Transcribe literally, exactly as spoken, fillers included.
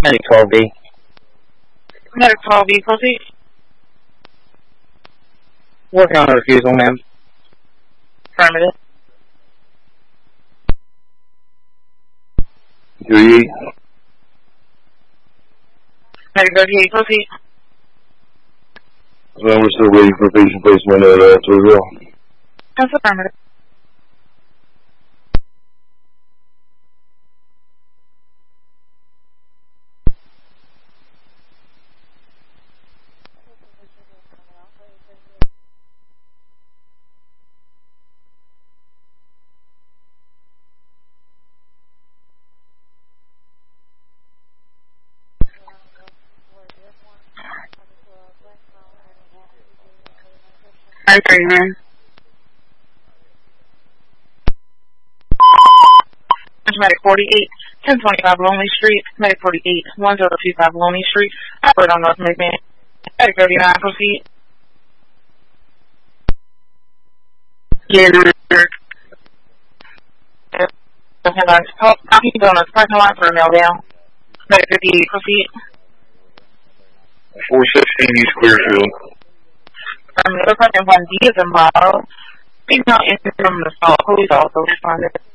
Medic twelve B. Medic twelve B, proceed. Working on a refusal, ma'am. Affirmative. thirty-eight. Medic thirty-eight, proceed. So we're still waiting for patient placement at uh, Torsville. That's affirmative. I agree, man. Medic forty-eight, ten twenty-five Lonely Street. Medic forty-eight, one zero two five Lonely Street. Operate on North McMahon. Medic thirty-nine, proceed. Yeah, I'll keep going on the parking lot for a mail down. Medic fifty-eight, proceed. four sixteen East Clearfield. Um, the person one D is a model. Please not enter from the stall. Police also responded.